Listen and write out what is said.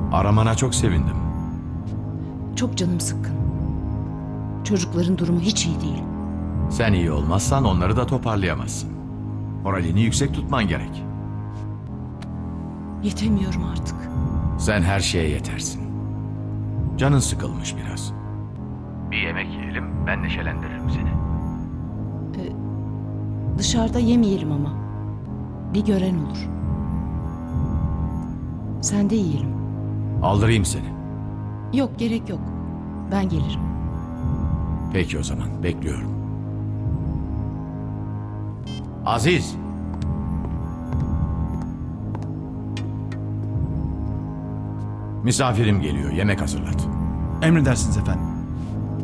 Aramana çok sevindim. Çok canım sıkkın. Çocukların durumu hiç iyi değil. Sen iyi olmazsan onları da toparlayamazsın. Moralini yüksek tutman gerek. Yetemiyorum artık. Sen her şeye yetersin. Canın sıkılmış biraz. Bir yemek yiyelim, ben neşelendiririm seni. Dışarıda yemeyelim ama. Bir gören olur. Sen de yiyelim. Aldırayım seni. Yok, gerek yok. Ben gelirim. Peki o zaman, bekliyorum. Aziz! Misafirim geliyor, yemek hazırlat. Emredersiniz efendim.